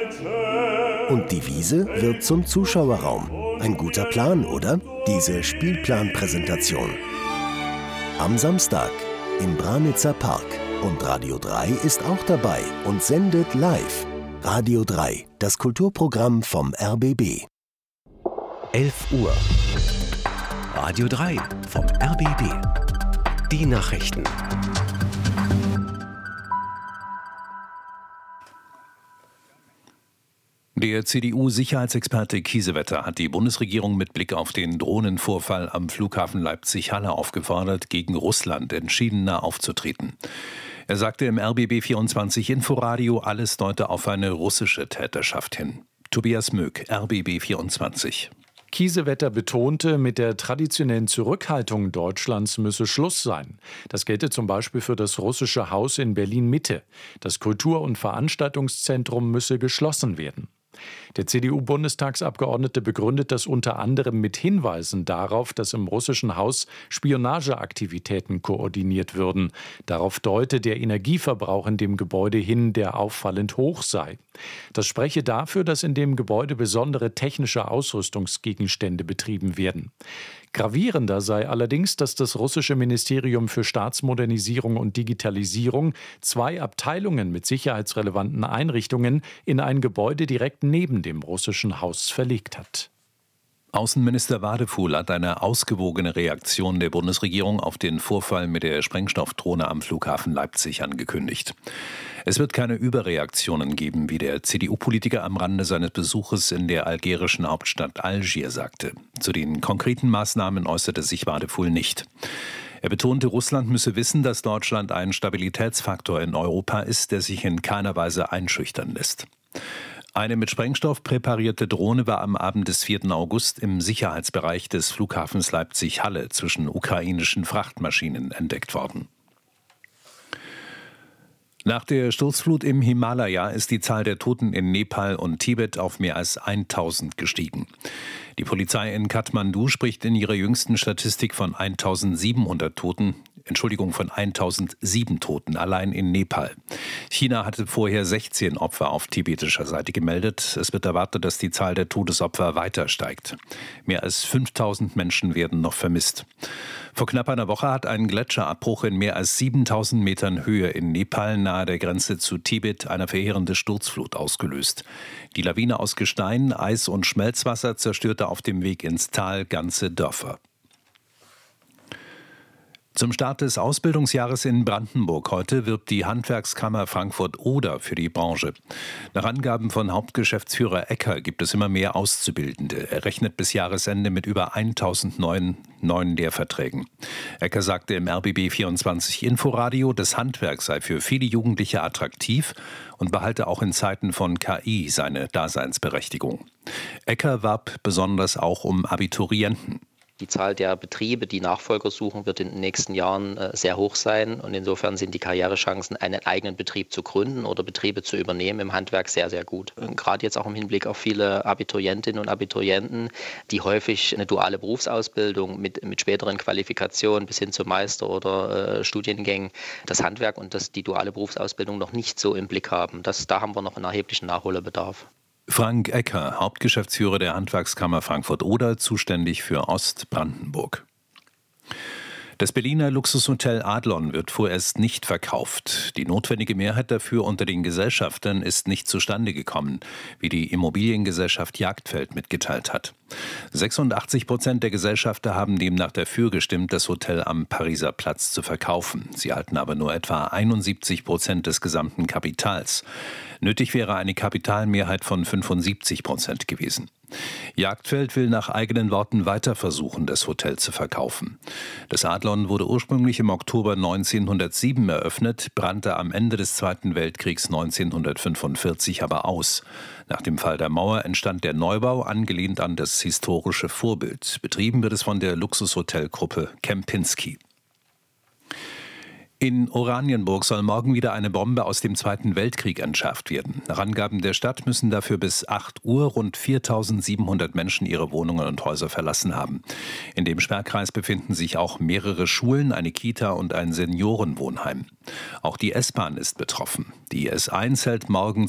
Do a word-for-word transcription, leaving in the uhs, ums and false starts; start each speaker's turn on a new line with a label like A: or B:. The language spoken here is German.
A: Und die Wiese wird zum Zuschauerraum. Ein guter Plan, oder? Diese Spielplanpräsentation. Am Samstag im Branitzer Park. Und Radio drei ist auch dabei und sendet live. Radio drei, das Kulturprogramm vom R B B.
B: elf Uhr. Radio drei vom R B B. Die Nachrichten.
C: Der C D U-Sicherheitsexperte Kiesewetter hat die Bundesregierung mit Blick auf den Drohnenvorfall am Flughafen Leipzig-Halle aufgefordert, gegen Russland entschiedener aufzutreten. Er sagte im R B B vierundzwanzig Inforadio, alles deute auf eine russische Täterschaft hin. Tobias Möck, R B B vierundzwanzig.
D: Kiesewetter betonte, mit der traditionellen Zurückhaltung Deutschlands müsse Schluss sein. Das gelte zum Beispiel für das russische Haus in Berlin-Mitte. Das Kultur- und Veranstaltungszentrum müsse geschlossen werden. Der C D U-Bundestagsabgeordnete begründet das unter anderem mit Hinweisen darauf, dass im russischen Haus Spionageaktivitäten koordiniert würden. Darauf deute der Energieverbrauch in dem Gebäude hin, der auffallend hoch sei. Das spreche dafür, dass in dem Gebäude besondere technische Ausrüstungsgegenstände betrieben werden. Gravierender sei allerdings, dass das russische Ministerium für Staatsmodernisierung und Digitalisierung zwei Abteilungen mit sicherheitsrelevanten Einrichtungen in ein Gebäude direkt neben dem russischen Haus verlegt hat.
C: Außenminister Wadefuhl hat eine ausgewogene Reaktion der Bundesregierung auf den Vorfall mit der Sprengstoffdrohne am Flughafen Leipzig angekündigt. Es wird keine Überreaktionen geben, wie der C D U-Politiker am Rande seines Besuches in der algerischen Hauptstadt Algier sagte. Zu den konkreten Maßnahmen äußerte sich Wadefuhl nicht. Er betonte, Russland müsse wissen, dass Deutschland ein Stabilitätsfaktor in Europa ist, der sich in keiner Weise einschüchtern lässt. Eine mit Sprengstoff präparierte Drohne war am Abend des vierten August im Sicherheitsbereich des Flughafens Leipzig-Halle zwischen ukrainischen Frachtmaschinen entdeckt worden. Nach der Sturzflut im Himalaya ist die Zahl der Toten in Nepal und Tibet auf mehr als tausend gestiegen. Die Polizei in Kathmandu spricht in ihrer jüngsten Statistik von eintausendsiebenhundert Toten, Entschuldigung, von eintausendsieben Toten allein in Nepal. China hatte vorher sechzehn Opfer auf tibetischer Seite gemeldet. Es wird erwartet, dass die Zahl der Todesopfer weiter steigt. Mehr als fünftausend Menschen werden noch vermisst. Vor knapp einer Woche hat ein Gletscherabbruch in mehr als siebentausend Metern Höhe in Nepal nahe der Grenze zu Tibet eine verheerende Sturzflut ausgelöst. Die Lawine aus Gestein, Eis und Schmelzwasser zerstörte auf dem Weg ins Tal ganze Dörfer. Zum Start des Ausbildungsjahres in Brandenburg heute wirbt die Handwerkskammer Frankfurt-Oder für die Branche. Nach Angaben von Hauptgeschäftsführer Ecker gibt es immer mehr Auszubildende. Er rechnet bis Jahresende mit über tausend neuen, neuen Lehrverträgen. Ecker sagte im R B B vierundzwanzig Inforadio, das Handwerk sei für viele Jugendliche attraktiv und behalte auch in Zeiten von K I seine Daseinsberechtigung. Ecker warb besonders auch um Abiturienten.
E: Die Zahl der Betriebe, die Nachfolger suchen, wird in den nächsten Jahren äh, sehr hoch sein. Und insofern sind die Karrierechancen, einen eigenen Betrieb zu gründen oder Betriebe zu übernehmen im Handwerk sehr, sehr gut. Und gerade jetzt auch im Hinblick auf viele Abiturientinnen und Abiturienten, die häufig eine duale Berufsausbildung mit, mit späteren Qualifikationen bis hin zum Meister- oder äh, Studiengängen, das Handwerk und das, die duale Berufsausbildung noch nicht so im Blick haben. Das, da haben wir noch einen erheblichen Nachholbedarf.
C: Frank Ecker, Hauptgeschäftsführer der Handwerkskammer Frankfurt-Oder, zuständig für Ostbrandenburg. Das Berliner Luxushotel Adlon wird vorerst nicht verkauft. Die notwendige Mehrheit dafür unter den Gesellschaftern ist nicht zustande gekommen, wie die Immobiliengesellschaft Jagdfeld mitgeteilt hat. sechsundachtzig Prozent der Gesellschafter haben demnach dafür gestimmt, das Hotel am Pariser Platz zu verkaufen. Sie halten aber nur etwa einundsiebzig Prozent des gesamten Kapitals. Nötig wäre eine Kapitalmehrheit von fünfundsiebzig Prozent gewesen. Jagdfeld will nach eigenen Worten weiter versuchen, das Hotel zu verkaufen. Das Adlon wurde ursprünglich im Oktober neunzehnhundertsieben eröffnet, brannte am Ende des Zweiten Weltkriegs neunzehnhundertfünfundvierzig aber aus. Nach dem Fall der Mauer entstand der Neubau, angelehnt an das historische Vorbild. Betrieben wird es von der Luxushotelgruppe Kempinski. In Oranienburg soll morgen wieder eine Bombe aus dem Zweiten Weltkrieg entschärft werden. Nach Angaben der Stadt müssen dafür bis acht Uhr rund viertausendsiebenhundert Menschen ihre Wohnungen und Häuser verlassen haben. In dem Sperrkreis befinden sich auch mehrere Schulen, eine Kita und ein Seniorenwohnheim. Auch die S-Bahn ist betroffen. Die S eins hält morgen